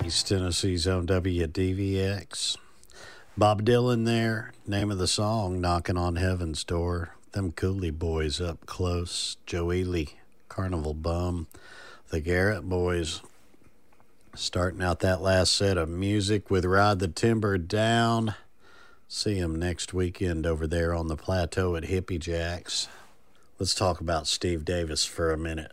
East Tennessee's own WDVX. Bob Dylan there. Name of the song, Knocking on Heaven's Door. Them Cooley Boys up close. Joe Ely, Carnival Bum. The Garrett Boys starting out that last set of music with Ride the Timber Down. See them next weekend over there on the plateau at Hippie Jacks. Let's talk about Steve Davis for a minute.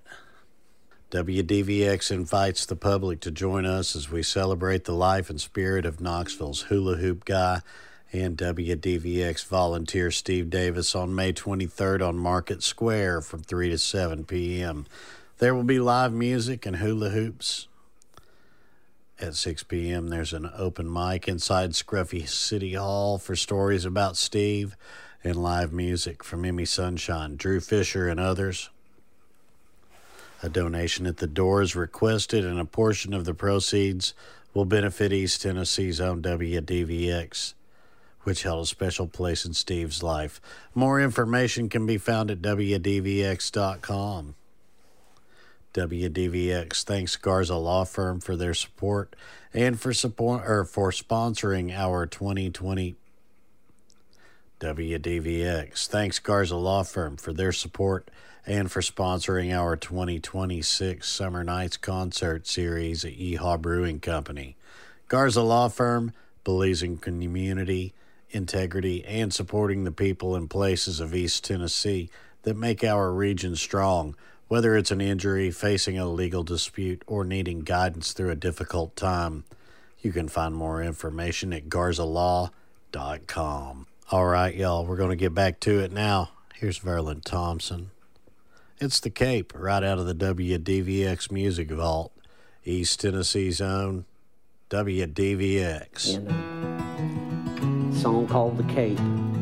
WDVX invites the public to join us as we celebrate the life and spirit of Knoxville's hula hoop guy and WDVX volunteer Steve Davis on May 23rd on Market Square from 3 to 7 p.m. There will be live music and hula hoops. At 6 p.m., there's an open mic inside Scruffy City Hall for stories about Steve and live music from Emmy Sunshine, Drew Fisher, and others. A donation at the door is requested, and a portion of the proceeds will benefit East Tennessee's own WDVX, which held a special place in Steve's life. More information can be found at WDVX.com. WDVX thanks Garza Law Firm for their support and for sponsoring our 2020. WDVX thanks Garza Law Firm for their support and for sponsoring our 2026 Summer Nights concert series at Yeehaw Brewing Company. Garza Law Firm believes in community, integrity, and supporting the people and places of East Tennessee that make our region strong, whether it's an injury, facing a legal dispute, or needing guidance through a difficult time. You can find more information at garzalaw.com. All right, y'all, we're going to get back to it now. Here's Verlin Thompson. It's the Cape, right out of the WDVX Music Vault, East Tennessee's own WDVX. Song called The Cape.